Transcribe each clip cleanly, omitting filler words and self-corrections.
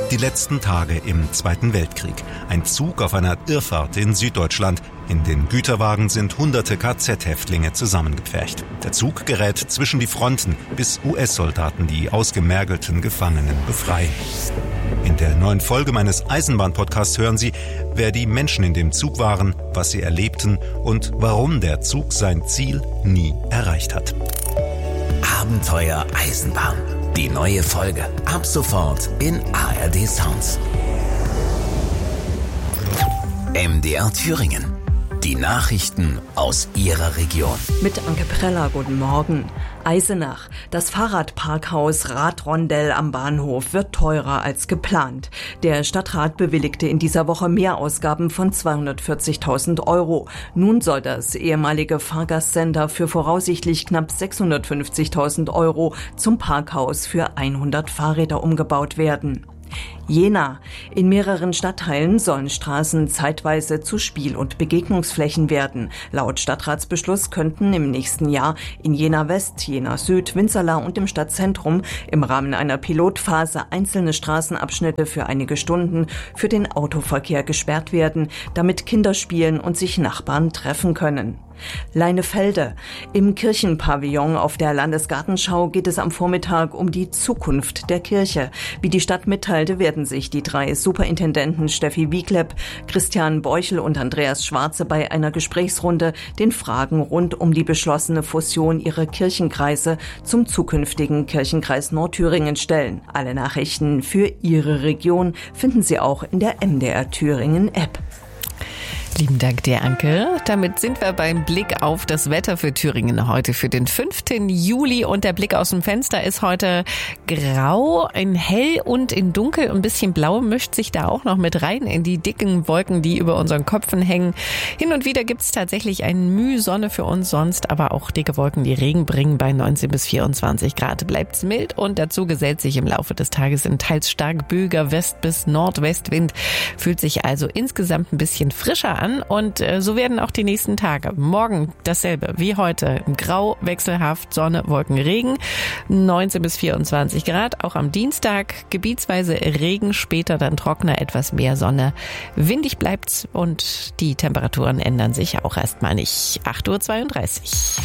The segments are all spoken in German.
Die letzten Tage im Zweiten Weltkrieg. Ein Zug auf einer Irrfahrt in Süddeutschland. In den Güterwagen sind hunderte KZ-Häftlinge zusammengepfercht. Der Zug gerät zwischen die Fronten, bis US-Soldaten die ausgemergelten Gefangenen befreien. In der neuen Folge meines Eisenbahn-Podcasts hören Sie, wer die Menschen in dem Zug waren, was sie erlebten und warum der Zug sein Ziel nie erreicht hat. Abenteuer Eisenbahn. Die neue Folge ab sofort in ARD Sounds. MDR Thüringen. Die Nachrichten aus Ihrer Region. Mit Anke Preller, guten Morgen. Eisenach. Das Fahrradparkhaus Radrondell am Bahnhof wird teurer als geplant. Der Stadtrat bewilligte in dieser Woche Mehrausgaben von 240.000 €. Nun soll das ehemalige Fahrgastcenter für voraussichtlich knapp 650.000 € zum Parkhaus für 100 Fahrräder umgebaut werden. Jena. In mehreren Stadtteilen sollen Straßen zeitweise zu Spiel- und Begegnungsflächen werden. Laut Stadtratsbeschluss könnten im nächsten Jahr in Jena West, Jena Süd, Winzerla und im Stadtzentrum im Rahmen einer Pilotphase einzelne Straßenabschnitte für einige Stunden für den Autoverkehr gesperrt werden, damit Kinder spielen und sich Nachbarn treffen können. Leinefelde. Im Kirchenpavillon auf der Landesgartenschau geht es am Vormittag um die Zukunft der Kirche. Wie die Stadt mitteilte, werden sich die 3 Superintendenten Steffi Wieklepp, Christian Beuchel und Andreas Schwarze bei einer Gesprächsrunde den Fragen rund um die beschlossene Fusion ihrer Kirchenkreise zum zukünftigen Kirchenkreis Nordthüringen stellen. Alle Nachrichten für Ihre Region finden Sie auch in der MDR Thüringen App. Lieben Dank dir, Anke. Damit sind wir beim Blick auf das Wetter für Thüringen heute für den 5. Juli. Und der Blick aus dem Fenster ist heute grau, in hell und in dunkel. Ein bisschen blau mischt sich da auch noch mit rein in die dicken Wolken, die über unseren Köpfen hängen. Hin und wieder gibt es tatsächlich ein Müh Sonne für uns, sonst aber auch dicke Wolken, die Regen bringen. Bei 19 bis 24 Grad bleibt es mild und dazu gesellt sich im Laufe des Tages ein teils stark böiger West- bis Nordwestwind. Fühlt sich also insgesamt ein bisschen frischer an. Und so werden auch die nächsten Tage. Morgen dasselbe wie heute. Grau, wechselhaft, Sonne, Wolken, Regen. 19 bis 24 Grad. Auch am Dienstag gebietsweise Regen, später dann trockener, etwas mehr Sonne. Windig bleibt's und die Temperaturen ändern sich auch erstmal nicht. 8:32 Uhr.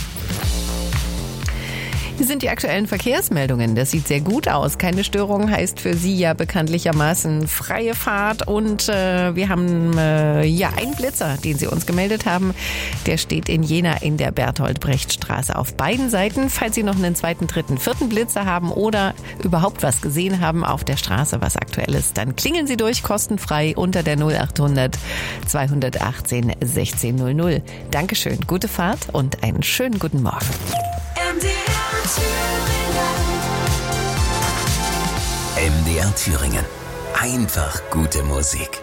Hier sind die aktuellen Verkehrsmeldungen. Das sieht sehr gut aus. Keine Störung heißt für Sie ja bekanntlichermaßen freie Fahrt. Und wir haben einen Blitzer, den Sie uns gemeldet haben. Der steht in Jena in der Bertolt-Brecht-Straße auf beiden Seiten. Falls Sie noch einen 2., 3., 4. Blitzer haben oder überhaupt was gesehen haben auf der Straße, was aktuell ist, dann klingeln Sie durch, kostenfrei unter der 0800 218 1600. Dankeschön, gute Fahrt und einen schönen guten Morgen. MDR Thüringen. Einfach gute Musik.